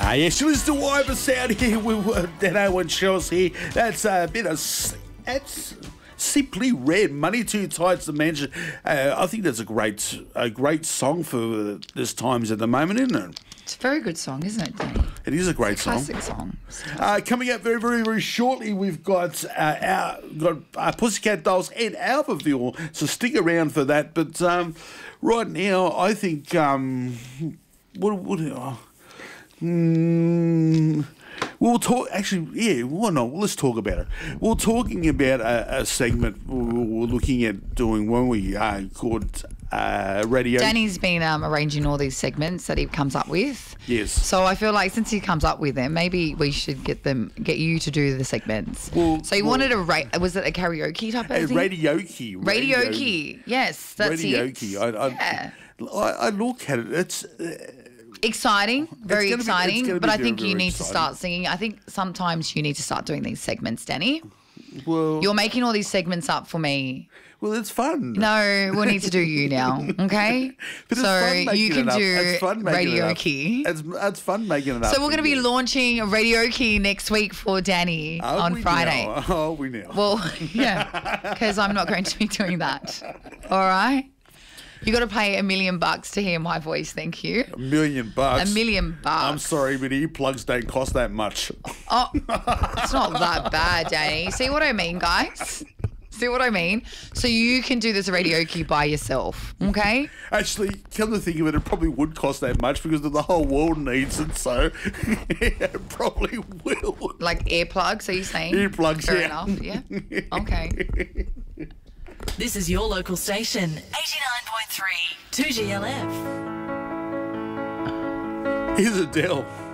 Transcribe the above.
Yes, it was the Wyver sound here with Dano and Chelsea. That's a bit of... That's Simply Red, Money Too Tight to mention. I think that's a great song for this times at the moment, isn't it? It's a very good song, isn't it, Danny? It is a great song. Classic song. Coming up very, very, very shortly, we've got Pussycat Dolls and Alphaville, so stick around for that. But right now, I think we'll talk. Actually, yeah, why not? Let's talk about it. We're talking about a segment we're looking at doing when we called radio. Danny's been arranging all these segments that he comes up with. Yes. So I feel like since he comes up with them, maybe we should get you to do the segments. So you wanted was it a karaoke type of thing? Radioke. Yes, that's radioke. I look at it. It's exciting, very exciting. But I think you need to exciting. start singing. I think sometimes you need to start doing these segments, Danny. Well, You're making all these segments up for me. well, it's fun. No, we'll need to do you now, okay? But it's so fun making you can it up. do It's fun making it up. radioke. It's fun making it up. So we're going to be launching a radioke next week for Danny on Friday. Oh, we now. Well, yeah, because I'm not going to be doing that. All right? You got to pay $1 million to hear my voice. Thank you. $1 million. $1 million. I'm sorry, but earplugs don't cost that much. Oh, it's not that bad, Danny. See what I mean, guys? See what I mean? So you can do this radioke by yourself, okay? Actually, come to think of it, it probably would cost that much because the whole world needs it, so it probably will. Like earplugs, are you saying? Earplugs, Fair yeah. enough, yeah. Okay. This is your local station, 89.3 2GLF. Here's Adele.